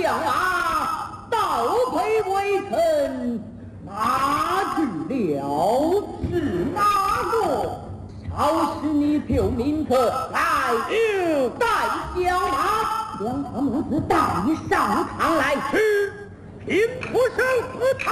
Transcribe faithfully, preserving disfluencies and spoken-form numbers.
将马倒退微臣，哪知了是哪个？朝使你救民客来带将马，将他母子带上堂来，去平不生和他。